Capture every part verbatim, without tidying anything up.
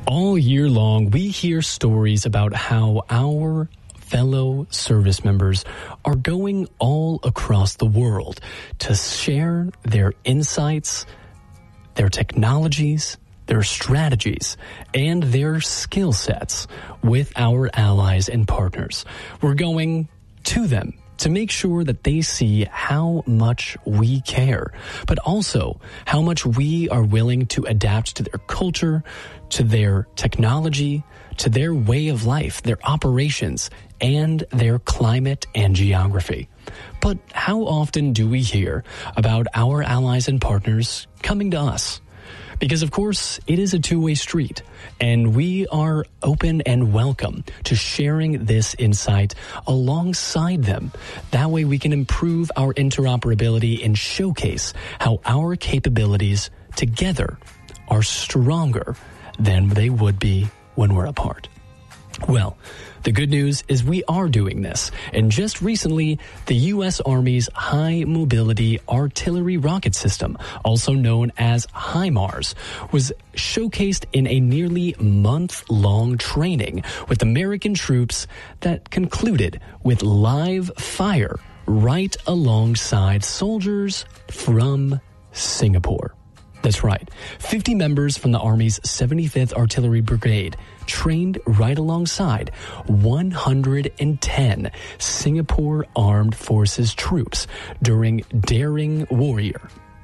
All year long, we hear stories about how our fellow service members are going all across the world to share their insights, their technologies, their strategies, and their skill sets with our allies and partners. We're going to them to make sure that they see how much we care, but also how much we are willing to adapt to their culture, to their technology, to their way of life, their operations, and their climate and geography. But how often do we hear about our allies and partners coming to us? Because, of course, it is a two-way street, and we are open and welcome to sharing this insight alongside them. That way we can improve our interoperability and showcase how our capabilities together are stronger than they would be when we're apart. Well, the good news is we are doing this, and just recently, the U S Army's High Mobility Artillery Rocket System, also known as HIMARS, was showcased in a nearly month-long training with American troops that concluded with live fire right alongside soldiers from Singapore. That's right. fifty members from the Army's seventy-fifth Artillery Brigade trained right alongside one hundred ten Singapore Armed Forces troops during Daring Warrior.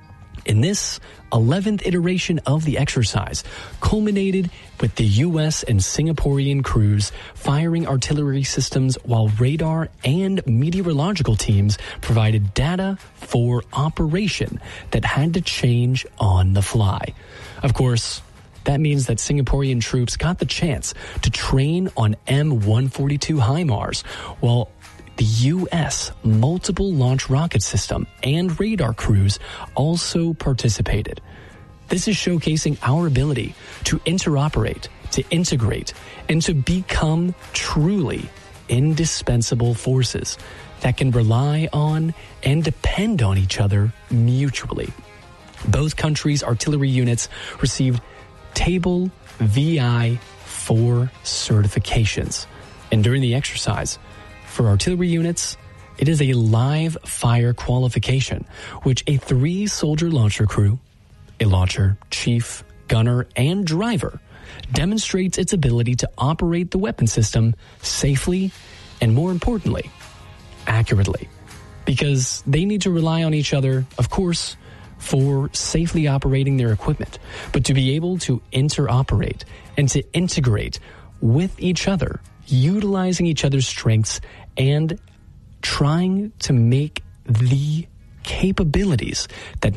In this eleventh iteration of the exercise culminated with the U S and Singaporean crews firing artillery systems while radar and meteorological teams provided data for operation that had to change on the fly. Of course, that means that Singaporean troops got the chance to train on M one forty-two HIMARS, while the U S multiple launch rocket system and radar crews also participated. This is showcasing our ability to interoperate, to integrate, and to become truly indispensable forces that can rely on and depend on each other mutually. Both countries' artillery units received Table V I four certifications, and during the exercise, for artillery units, it is a live fire qualification, which a three-soldier launcher crew, a launcher, chief, gunner, and driver, demonstrates its ability to operate the weapon system safely and, more importantly, accurately. Because they need to rely on each other, of course, for safely operating their equipment, but to be able to interoperate and to integrate with each other, utilizing each other's strengths and trying to make the capabilities that